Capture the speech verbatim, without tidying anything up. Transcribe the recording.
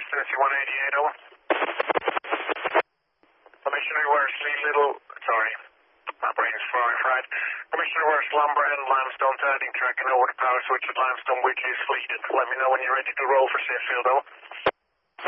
Tennessee one eighty-eight, over. Commissioner Worsley, Little, sorry, my brain's fry- fried. Commissioner Worsley, Lumber and Limestone turning, tracking over the power switch at Limestone, which is fleeted. Let me know when you're ready to roll for Sheffield, over.